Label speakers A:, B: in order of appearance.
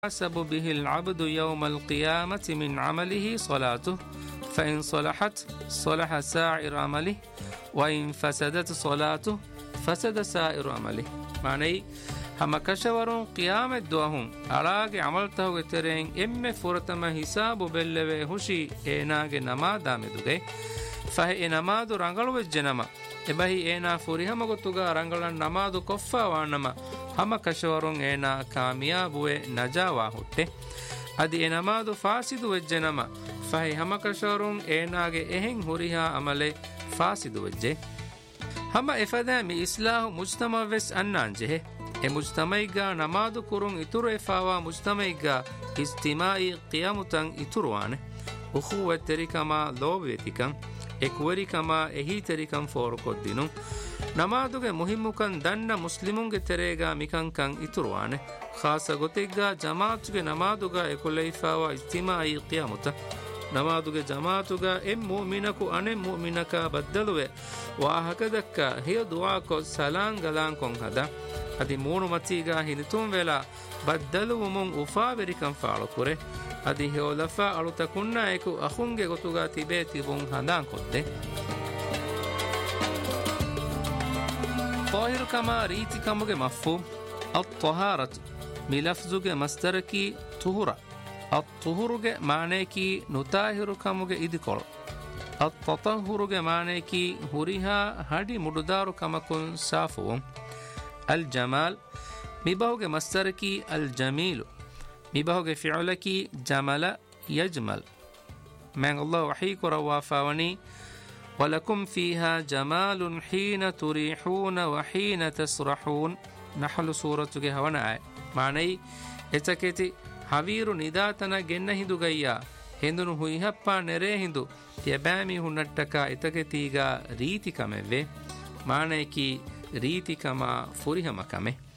A: يحاسب به العبد يوم القيامة من عمله صلاته فإن صلحت صلح سائر عمله وإن فسدت صلاته فسد سائر عمله. معنى هم كشورون قيامة دوهم علاق عملته ترين إم فرتما حساب بلوه هشي إناغ نما دامدوغي فهي نمادو رنگلو وجنما එබැහි ඒනා ෆුරිහමගොතුගා රංගලන් නමාදු කොෆ්ෆා වානම හම කෂවරුන් ඒනා කාමියාබුවේ නජාවා හුට්ටේ අදි එනමාදු ෆාසිදු වෙජ්ජනම ෆහි හම කෂවරුන් ඒනාගේ එහෙන් හුරිහා අමලේ ෆාසිදු වෙජ්ජේ හම එෆදෑමි ඉස්ලාහු මුජ්තමවෙස් අන්නාන්ජෙහෙ එ මුජ්තමයිගා නමාදු කුරුන් ඉතුරු එෆාවා මුජ්තමයිගා ඉස්තිමායි qiyamutan ඉතුරුවානේ උඛුවත් තරිකමා ලෝබෙතිකම් එක්වරි කමා එහි තරිකම් ෆෝරකොද්දිනු නමාදුගේ මුහිම්මුකන් දන්න මුස්ලිමුන්ගේ තෙරේගා මිකංකන් ඉතුරුවානේ ખાસ ගොතෙක්ගා ජමාතුගේ නමාදුගා එකොලයිෆාවා ඉස්තිමායි qiyamuta නමාදුගේ ජමාතුගා එම් මුමිනකු අනෙ මුමිනකා බද්දලුවේ වාහකදක්කා හිය දුආ කො සලාන් ගලාන් කොන් හදා අදි මූණු මතීගා හිලිතුම් වෙලා බද්දලුමුන් උෆාවරිකම් ෆාලකුරේ අදි හේලෆා අලුතකුන්නා එකු අහුන්ගේ ගොතුගා තිබේ තිබුන් හඳාන් කොද්දේ طاهر كما ريتي كمගේ مفهوم الطهارة ملفظගේ مصدرකි طهورة الطهورගේ මානෙකි නුතාහිර කමගේ ඉදිකොල التطهرගේ මානෙකි හුරිහා හඩි මුඩුදාරු කමකුන් සාෆුම් الجمال මිබහුගේ مصدرකි الجميل ميبهوغ فعلك جمل يجمل من الله وحيك روافاوني ولكم فيها جمال حين تريحون وحين تسرحون نحل سورة هوانا معني اتكتي حوير نداتنا جنة هندو غيا هندو هوي هپا نري هندو يبامي هنٹكا اتكتيغا ريتي كمه معني كي ريتي كما فريهما كمه